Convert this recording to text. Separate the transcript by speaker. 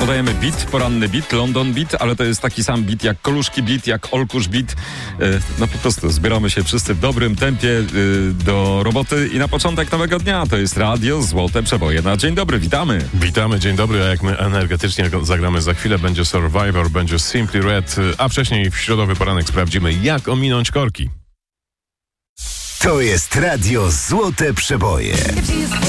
Speaker 1: podajemy beat, poranny beat, London Beat, ale to jest taki sam beat jak Koluszki Beat, jak Olkusz Beat. No po prostu zbieramy się wszyscy w dobrym tempie do roboty i na początek nowego dnia to jest Radio Złote Przeboje. Na dzień dobry, witamy.
Speaker 2: Witamy, dzień dobry, a jak my energetycznie zagramy za chwilę, będzie Survivor, będzie Simply Red, a wcześniej w środowy poranek sprawdzimy, jak ominąć korki.
Speaker 3: To jest Radio Złote Przeboje.